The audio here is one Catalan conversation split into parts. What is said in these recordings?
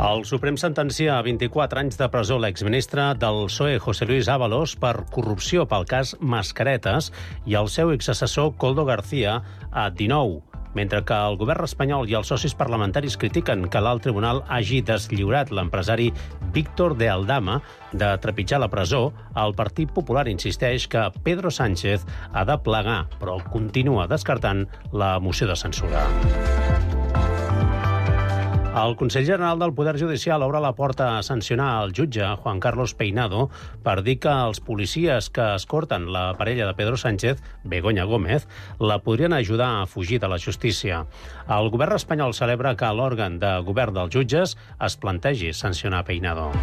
El Suprem sentencia a 24 anys de presó l'exministre del PSOE, José Luis Ábalos, per corrupció pel cas Mascaretes i el seu exassessor Koldo García a 19, mentre que el govern espanyol i els socis parlamentaris critiquen que l'alt tribunal hagi deslliurat l'empresari Víctor de Aldama de trepitjar la presó. El Partit Popular insisteix que Pedro Sánchez ha de plegar, però continua descartant la moció de censura. El Consell General del Poder Judicial obre la porta a sancionar el jutge Juan Carlos Peinado per dir que els policies que escorten la parella de Pedro Sánchez, Begoña Gómez, la podrien ajudar a fugir de la justícia. El govern espanyol celebra que l'òrgan de govern dels jutges es plantegi sancionar Peinado.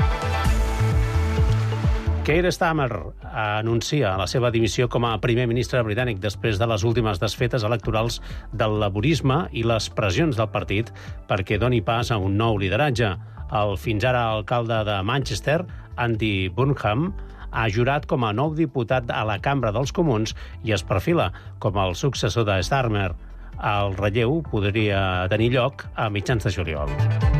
Keir Starmer anuncia la seva dimissió com a primer ministre britànic després de les últimes desfetes electorals del laborisme i les pressions del partit perquè doni pas a un nou lideratge. El fins ara alcalde de Manchester, Andy Burnham, ha jurat com a nou diputat a la Cambra dels Comuns i es perfila com el successor de Starmer. El relleu podria tenir lloc a mitjans de juliol.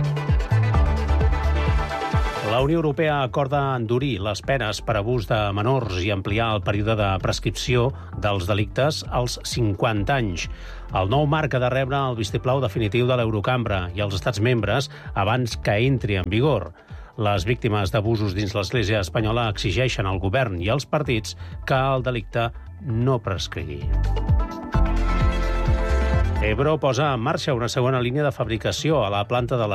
La Unió Europea acorda endurir les penes per abús de menors i ampliar el període de prescripció dels delictes als 50 anys. El nou marc ha de rebre el vistiplau definitiu de l'Eurocambra i els estats membres abans que entri en vigor. Les víctimes d'abusos dins l'Església espanyola exigeixen al govern i als partits que el delicte no prescrigui. Ebro posa en marxa una segona línia de fabricació a la planta de la